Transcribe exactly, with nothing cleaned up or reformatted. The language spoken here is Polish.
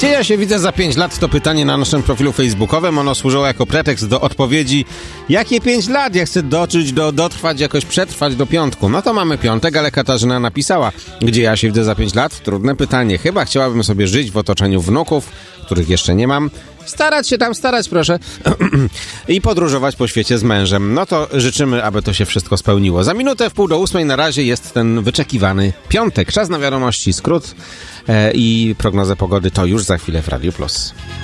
Gdzie ja się widzę za pięć lat? To pytanie na naszym profilu facebookowym. Ono służyło jako pretekst do odpowiedzi. Jakie pięć lat? Ja chcę doczyć, do, dotrwać, jakoś przetrwać do piątku. No to mamy piątek, ale Katarzyna napisała. Gdzie ja się widzę za pięć lat? Trudne pytanie. Chyba chciałabym sobie żyć w otoczeniu wnuków, których jeszcze nie mam. Starać się tam, starać proszę. I podróżować po świecie z mężem. No to życzymy, aby to się wszystko spełniło. Za minutę w pół do ósmej na razie jest ten wyczekiwany piątek. Czas na wiadomości, skrót e, i prognozę pogody to już za chwilę w Radiu Plus.